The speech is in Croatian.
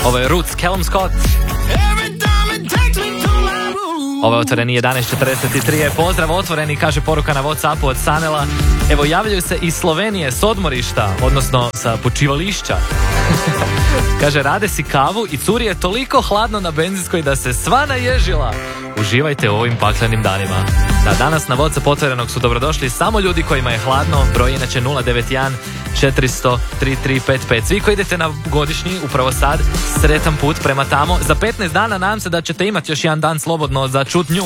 Ovo je Roots, Callum Scott. Ovo je Otvoreni 11.43. Pozdrav Otvoreni, kaže poruka na Whatsappu od Sanela. Evo, javljaju se iz Slovenije s odmorišta, odnosno sa počivališća. Kaže, rade si kavu i curi je toliko hladno na benzinskoj da se sva naježila. Uživajte u ovim paklenim danima. Da, danas na Whatsapp Otvorenog su dobrodošli samo ljudi kojima je hladno. Broj inače 091 400 3355. Svi koji idete na godišnji, upravo sad, sretan put prema tamo. Za 15 dana nadam se da ćete imati još jedan dan slobodno za čut nju.